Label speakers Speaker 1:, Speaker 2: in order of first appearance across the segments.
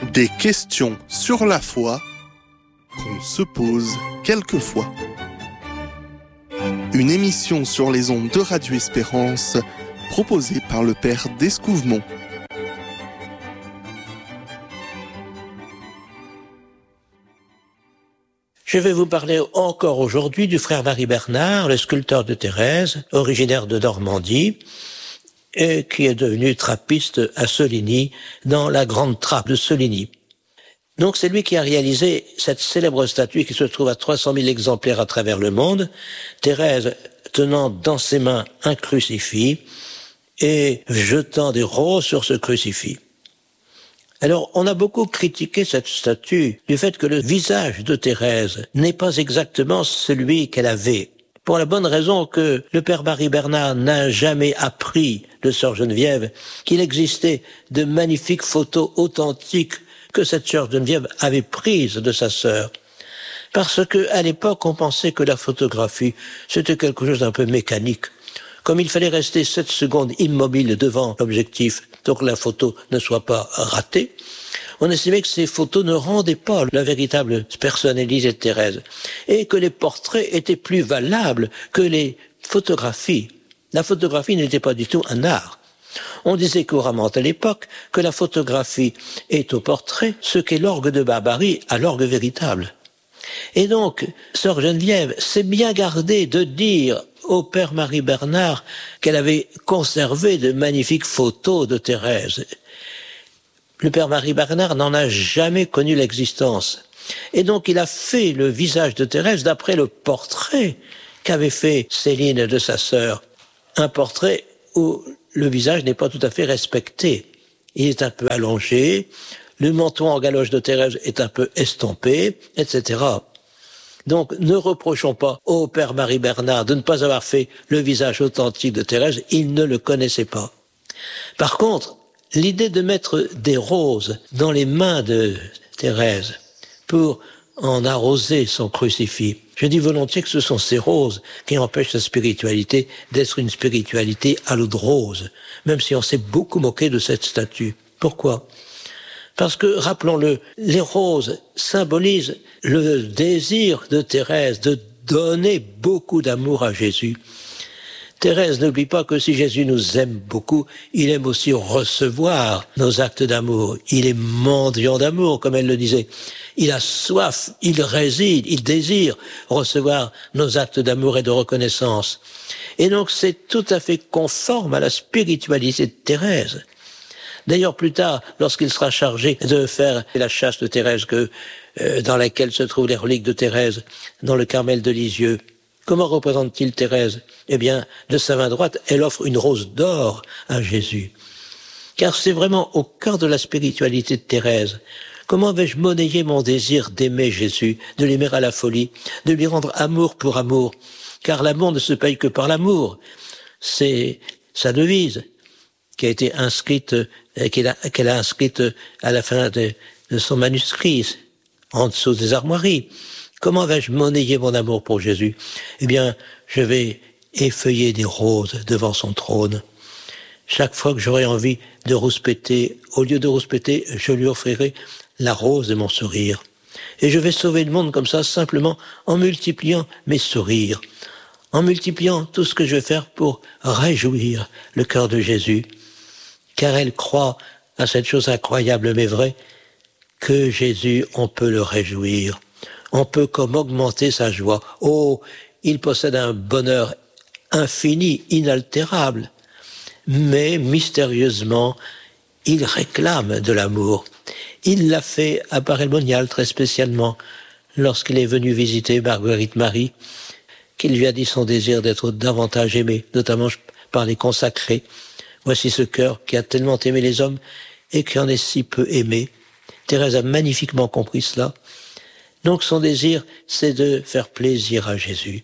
Speaker 1: Des questions sur la foi qu'on se pose quelquefois. Une émission sur les ondes de Radio Espérance proposée par le Père d'Escouvemont.
Speaker 2: Je vais vous parler encore aujourd'hui du frère Marie Bernard, le sculpteur de Thérèse, originaire de Normandie, et qui est devenu trappiste à Soligny, dans la grande trappe de Soligny. Donc c'est lui qui a réalisé cette célèbre statue qui se trouve à 300 000 exemplaires à travers le monde, Thérèse tenant dans ses mains un crucifix et jetant des roses sur ce crucifix. Alors, on a beaucoup critiqué cette statue du fait que le visage de Thérèse n'est pas exactement celui qu'elle avait. Pour la bonne raison que le père Marie Bernard n'a jamais appris de sœur Geneviève qu'il existait de magnifiques photos authentiques que cette sœur Geneviève avait prises de sa sœur. Parce que, à l'époque, on pensait que la photographie, c'était quelque chose d'un peu mécanique. Comme il fallait rester 7 secondes immobile devant l'objectif, donc la photo ne soit pas ratée, on estimait que ces photos ne rendaient pas la véritable personnalité de Thérèse et que les portraits étaient plus valables que les photographies. La photographie n'était pas du tout un art. On disait couramment à l'époque que la photographie est au portrait ce qu'est l'orgue de Barbarie à l'orgue véritable. Et donc, sœur Geneviève s'est bien gardée de dire au père Marie Bernard qu'elle avait conservé de magnifiques photos de Thérèse. Le père Marie Bernard n'en a jamais connu l'existence. Et donc il a fait le visage de Thérèse d'après le portrait qu'avait fait Céline de sa sœur. Un portrait où le visage n'est pas tout à fait respecté. Il est un peu allongé, le menton en galoche de Thérèse est un peu estompé, etc. Donc, ne reprochons pas au père Marie Bernard de ne pas avoir fait le visage authentique de Thérèse, il ne le connaissait pas. Par contre, l'idée de mettre des roses dans les mains de Thérèse pour en arroser son crucifix, je dis volontiers que ce sont ces roses qui empêchent sa spiritualité d'être une spiritualité à l'eau de rose, même si on s'est beaucoup moqué de cette statue. Pourquoi ? Parce que, rappelons-le, les roses symbolisent le désir de Thérèse de donner beaucoup d'amour à Jésus. Thérèse n'oublie pas que si Jésus nous aime beaucoup, il aime aussi recevoir nos actes d'amour. Il est mendiant d'amour, comme elle le disait. Il a soif, il réside, il désire recevoir nos actes d'amour et de reconnaissance. Et donc c'est tout à fait conforme à la spiritualité de Thérèse. D'ailleurs, plus tard, lorsqu'il sera chargé de faire la chasse de Thérèse, dans laquelle se trouvent les reliques de Thérèse, dans le Carmel de Lisieux, comment représente-t-il Thérèse ? Eh bien, de sa main droite, elle offre une rose d'or à Jésus. Car c'est vraiment au cœur de la spiritualité de Thérèse. Comment vais-je monnayer mon désir d'aimer Jésus, de l'aimer à la folie, de lui rendre amour pour amour ? Car l'amour ne se paye que par l'amour. C'est sa devise qui a été inscrite, qu'elle a inscrite à la fin de son manuscrit, en dessous des armoiries. Comment vais-je monnayer mon amour pour Jésus ? Eh bien, je vais effeuiller des roses devant son trône. Chaque fois que j'aurai envie de rouspéter, au lieu de rouspéter, je lui offrirai la rose de mon sourire. Et je vais sauver le monde comme ça, simplement en multipliant mes sourires, en multipliant tout ce que je vais faire pour réjouir le cœur de Jésus. Car elle croit à cette chose incroyable mais vraie, que Jésus, on peut le réjouir. On peut comme augmenter sa joie. Oh, il possède un bonheur infini, inaltérable. Mais mystérieusement, il réclame de l'amour. Il l'a fait à Paray-le-Monial très spécialement, lorsqu'il est venu visiter Marguerite Marie, qu'il lui a dit son désir d'être davantage aimé, notamment par les consacrés. Voici ce cœur qui a tellement aimé les hommes et qui en est si peu aimé. Thérèse a magnifiquement compris cela. Donc son désir, c'est de faire plaisir à Jésus.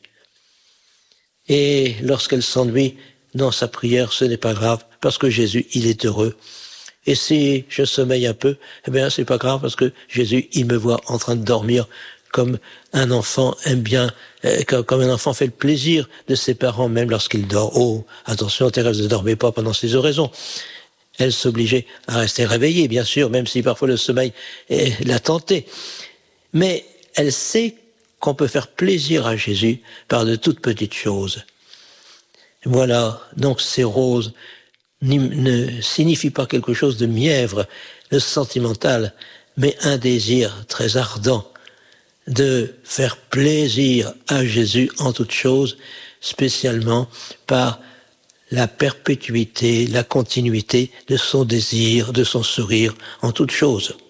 Speaker 2: Et lorsqu'elle s'ennuie dans sa prière, ce n'est pas grave, parce que Jésus, il est heureux. Et si je sommeille un peu, eh bien c'est pas grave, parce que Jésus, il me voit en train de dormir comme un enfant aime bien, comme un enfant fait le plaisir de ses parents, même lorsqu'il dort. Oh, attention, Thérèse ne dormait pas pendant ses oraisons. Elle s'obligeait à rester réveillée, bien sûr, même si parfois le sommeil l'a tentée. Mais elle sait qu'on peut faire plaisir à Jésus par de toutes petites choses. Voilà, donc ces roses ne signifient pas quelque chose de mièvre, de sentimental, mais un désir très ardent de faire plaisir à Jésus en toutes choses, spécialement par la perpétuité, la continuité de son désir, de son sourire en toutes choses.